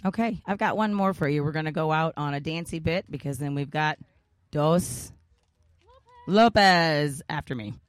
Okay, I've got one more for you. We're going to go out on a dancey bit because then we've got Dos Lopez after me.